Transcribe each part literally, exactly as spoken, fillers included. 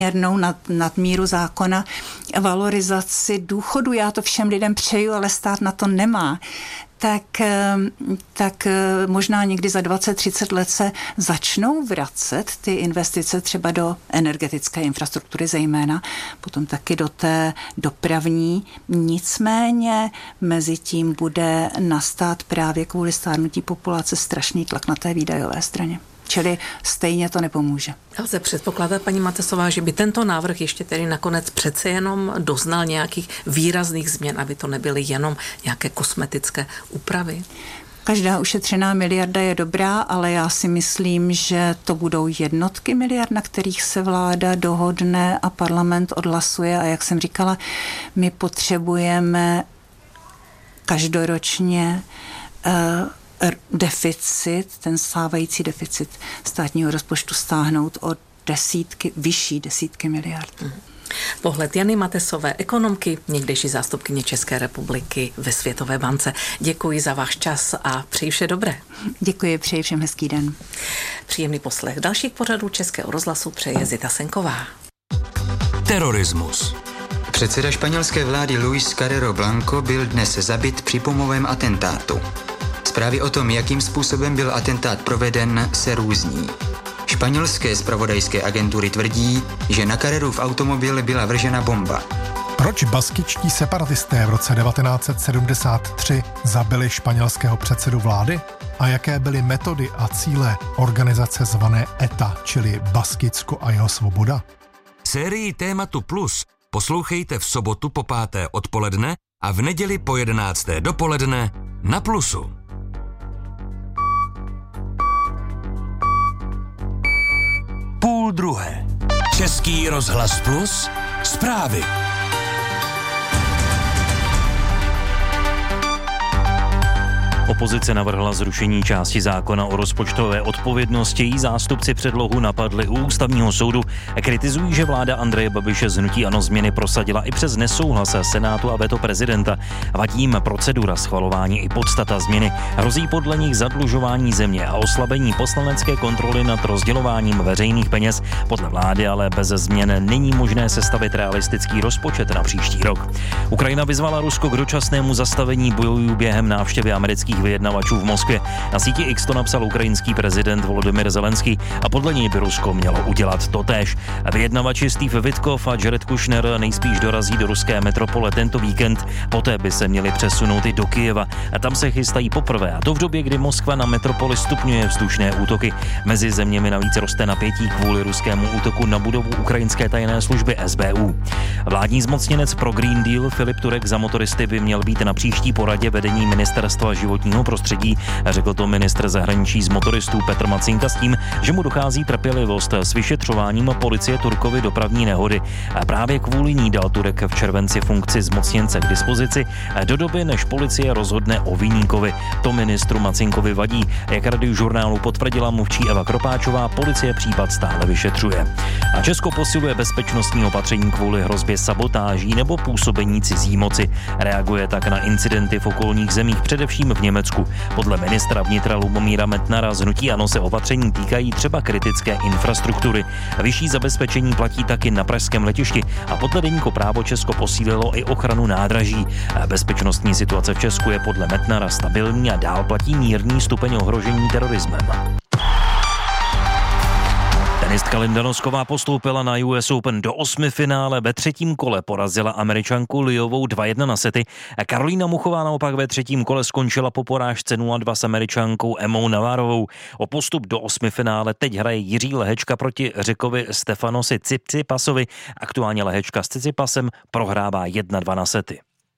jednou nad, nad míru zákona valorizaci důchodu. Já to všem lidem přeju, ale stát na to nemá. Tak, tak možná někdy za dvacet třicet let se začnou vracet ty investice třeba do energetické infrastruktury zejména, potom taky do té dopravní. Nicméně mezi tím bude nastat právě kvůli stárnutí populace strašný tlak na té výdajové straně. Čili stejně to nepomůže. Lze předpokládat, paní Matesová, že by tento návrh ještě tedy nakonec přece jenom doznal nějakých výrazných změn, aby to nebyly jenom nějaké kosmetické úpravy? Každá ušetřená miliarda je dobrá, ale já si myslím, že to budou jednotky miliard, na kterých se vláda dohodne a parlament odhlasuje. A jak jsem říkala, my potřebujeme každoročně uh, deficit, ten stávající deficit státního rozpočtu stáhnout o desítky, vyšší desítky miliard. Pohled Jany Matesové, ekonomky, někdejší zástupkyně České republiky ve Světové bance. Děkuji za váš čas a přeji vše dobré. Děkuji, přeji všem hezký den. Příjemný poslech dalších pořadů Českého rozhlasu přeje Zita Senková. Terorismus. Předseda španělské vlády Luis Carrero Blanco byl dnes zabit při bombovém atentátu. Zprávy o tom, jakým způsobem byl atentát proveden, se různí. Španělské zpravodajské agentury tvrdí, že na Carrerův automobil byla vržena bomba. Proč baskičtí separatisté v roce devatenáct set sedmdesát tři zabili španělského předsedu vlády? A jaké byly metody a cíle organizace zvané E T A, čili Baskicko a jeho svoboda? Sérii Tématu Plus poslouchejte v sobotu po páté odpoledne a v neděli po jedenácté dopoledne na Plusu. Půl druhé. Český rozhlas Plus. Zprávy. Opozice navrhla zrušení části zákona o rozpočtové odpovědnosti. Její zástupci předlohu napadli u ústavního soudu. Kritizují, že vláda Andreje Babiše z hnutí ANO změny prosadila i přes nesouhlas Senátu a veto prezidenta. Vadí jim procedura schvalování i podstata změny. Hrozí podle nich zadlužování země a oslabení poslanecké kontroly nad rozdělováním veřejných peněz. Podle vlády ale bez změn není možné sestavit realistický rozpočet na příští rok. Ukrajina vyzvala Rusko k dočasnému zastavení bojů během návštěvy amerických vyjednavačů v Moskvě. Na síti X to napsal ukrajinský prezident Volodymyr Zelenský a podle něj by Rusko mělo udělat totéž. Vyjednavači Steve Witkoff a Jared Kushner nejspíš dorazí do ruské metropole tento víkend, poté by se měli přesunout i do Kyjeva. A tam se chystají poprvé, a to v době, kdy Moskva na metropoli stupňuje vzdušné útoky. Mezi zeměmi navíc roste napětí kvůli ruskému útoku na budovu ukrajinské tajné služby S B U. Vládní zmocněnec pro Green Deal Filip Turek za motoristy by měl být na příští poradě vedení ministerstva životního prostředí. Řekl to ministr zahraničí z motoristů Petr Macinka s tím, že mu dochází trpělivost s vyšetřováním policie Turkovy dopravní nehody. A právě kvůli ní dal Turek v červenci funkci zmocněnce k dispozici do doby, než policie rozhodne o viníkovi. To ministru Macinkovi vadí. Jak Radiožurnálu potvrdila mluvčí Eva Kropáčová, policie případ stále vyšetřuje. A Česko posiluje bezpečnostní opatření kvůli hrozbě sabotáží nebo působení cizí moci. Reaguje tak na incidenty v okolních zemích, především v Německu. Podle ministra vnitra Lubomíra Metnara z hnutí ANO se opatření týkají třeba kritické infrastruktury. Vyšší zabezpečení platí taky na pražském letišti a podle deníku Právo Česko posílilo i ochranu nádraží. Bezpečnostní situace v Česku je podle Metnara stabilní a dál platí mírný stupeň ohrožení terorismem. Tenistka Linda Nosková postoupila na U S Open do osmi finále, ve třetím kole porazila Američanku Liovou dva jedna na sety. Karolína Muchová naopak ve třetím kole skončila po porážce nula dva s Američankou Emmou Navarrovou. O postup do osmi finále teď hraje Jiří Lehečka proti Řekovi Stefanosi Tsitsipasovi. Aktuálně Lehečka s Tsitsipasem prohrává jedna dva na sety.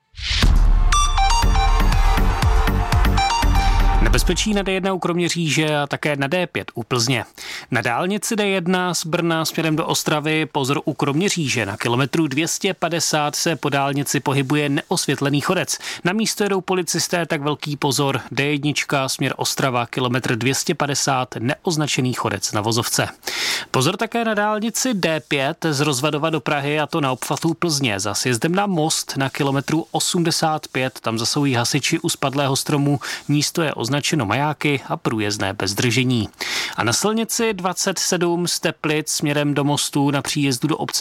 Nebezpečí na D jedna u Kroměříže a také na D pět u Plzně. Na dálnici D jedna z Brna směrem do Ostravy pozor u Kroměříže. Na kilometru dvě stě padesát se po dálnici pohybuje neosvětlený chodec. Na místo jedou policisté, tak velký pozor. D jedna směr Ostrava, kilometr dvě stě padesát, neoznačený chodec na vozovce. Pozor také na dálnici D pět z Rozvadova do Prahy, a to na obchvatu Plzně. Za sjezdem na most na kilometru osmdesát pět, tam zasoují hasiči u spadlého stromu. Místo je označeno majáky a průjezdné bez zdržení. A na silnici dvacet sedm z Teplic směrem do mostu na příjezdu do obce